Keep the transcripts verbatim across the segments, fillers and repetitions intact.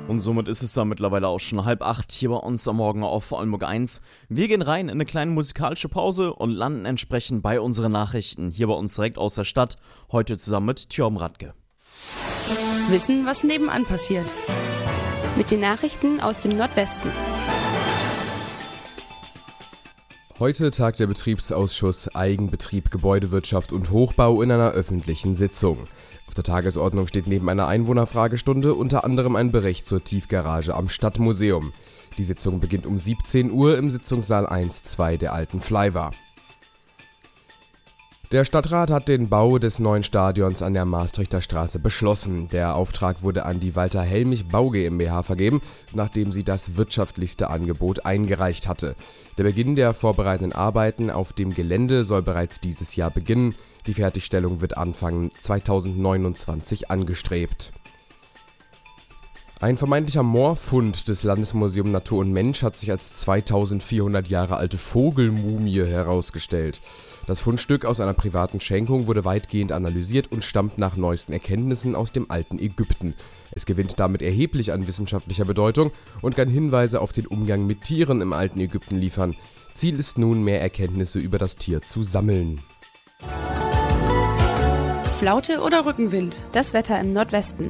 Und somit ist es dann mittlerweile auch schon halb acht hier bei uns am Morgen auf Oldenburg eins. Wir gehen rein in eine kleine musikalische Pause und landen entsprechend bei unseren Nachrichten hier bei uns direkt aus der Stadt. Heute zusammen mit Tjorm Radke. Wissen, was nebenan passiert. Mit den Nachrichten aus dem Nordwesten. Heute tagt der Betriebsausschuss Eigenbetrieb, Gebäudewirtschaft und Hochbau in einer öffentlichen Sitzung. Auf der Tagesordnung steht neben einer Einwohnerfragestunde unter anderem ein Bericht zur Tiefgarage am Stadtmuseum. Die Sitzung beginnt um siebzehn Uhr im Sitzungssaal eins zwei der alten Fleiwa. Der Stadtrat hat den Bau des neuen Stadions an der Maastrichter Straße beschlossen. Der Auftrag wurde an die Walter Helmich Bau GmbH vergeben, nachdem sie das wirtschaftlichste Angebot eingereicht hatte. Der Beginn der vorbereitenden Arbeiten auf dem Gelände soll bereits dieses Jahr beginnen. Die Fertigstellung wird Anfang zweitausendneunundzwanzig angestrebt. Ein vermeintlicher Moorfund des Landesmuseum Natur und Mensch hat sich als zweitausendvierhundert Jahre alte Vogelmumie herausgestellt. Das Fundstück aus einer privaten Schenkung wurde weitgehend analysiert und stammt nach neuesten Erkenntnissen aus dem alten Ägypten. Es gewinnt damit erheblich an wissenschaftlicher Bedeutung und kann Hinweise auf den Umgang mit Tieren im alten Ägypten liefern. Ziel ist nun, mehr Erkenntnisse über das Tier zu sammeln. Flaute oder Rückenwind? Das Wetter im Nordwesten.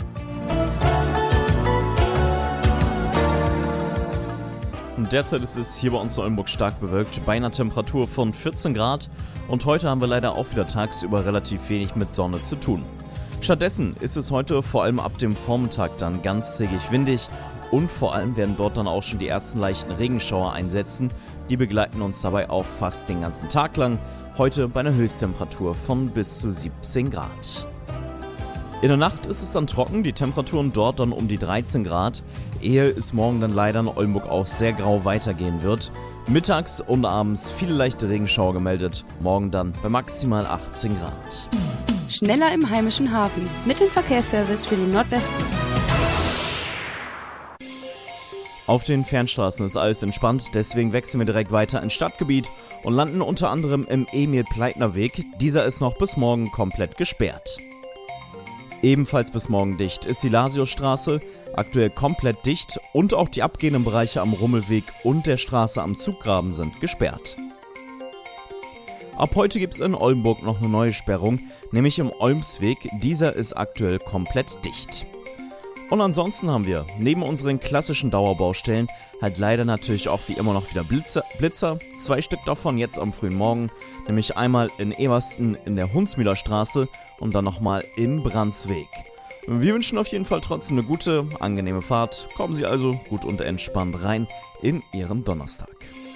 Und derzeit ist es hier bei uns in Oldenburg stark bewölkt, bei einer Temperatur von vierzehn Grad. Und heute haben wir leider auch wieder tagsüber relativ wenig mit Sonne zu tun. Stattdessen ist es heute vor allem ab dem Vormittag dann ganzzählig windig. Und vor allem werden dort dann auch schon die ersten leichten Regenschauer einsetzen. Die begleiten uns dabei auch fast den ganzen Tag lang. Heute bei einer Höchsttemperatur von bis zu siebzehn Grad. In der Nacht ist es dann trocken, die Temperaturen dort dann um die dreizehn Grad, ehe es morgen dann leider in Oldenburg auch sehr grau weitergehen wird. Mittags und abends viele leichte Regenschauer gemeldet, morgen dann bei maximal achtzehn Grad. Schneller im heimischen Hafen. Mit dem Verkehrsservice für den Nordwesten. Auf den Fernstraßen ist alles entspannt, deswegen wechseln wir direkt weiter ins Stadtgebiet und landen unter anderem im Emil-Pleitner-Weg. Dieser ist noch bis morgen komplett gesperrt. Ebenfalls bis morgen dicht ist die Lasiusstraße, aktuell komplett dicht, und auch die abgehenden Bereiche am Rummelweg und der Straße am Zuggraben sind gesperrt. Ab heute gibt es in Oldenburg noch eine neue Sperrung, nämlich im Olmsweg. Dieser ist aktuell komplett dicht. Und ansonsten haben wir neben unseren klassischen Dauerbaustellen halt leider natürlich auch wie immer noch wieder Blitzer, Blitzer. Zwei Stück davon jetzt am frühen Morgen, nämlich einmal in Eversten in der Hunsmühler Straße und dann nochmal im Brandsweg. Wir wünschen auf jeden Fall trotzdem eine gute, angenehme Fahrt. Kommen Sie also gut und entspannt rein in Ihren Donnerstag.